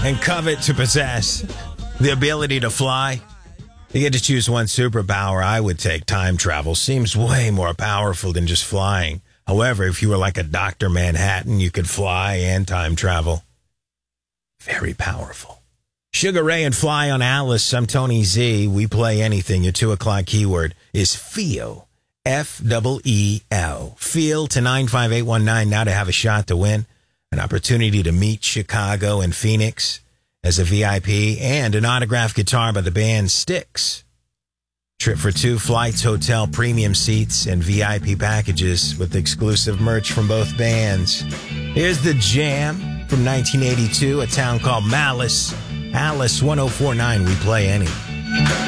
and covet to possess the ability to fly. You get to choose one superpower. I would take time travel. Seems way more powerful than just flying. However, if you were like a Dr. Manhattan, you could fly and time travel. Very powerful. Sugar Ray and Fly on Alice. I'm Tony Z. We play anything. Your 2 o'clock keyword is feel. F-E-E-L. Feel to 95819 now to have a shot to win. An opportunity to meet Chicago and Phoenix as a VIP and an autographed guitar by the band Styx. Trip for 2, flights, hotel, premium seats, and VIP packages with exclusive merch from both bands. Here's the jam from 1982, a town called Malice. Alice 1049, we play any.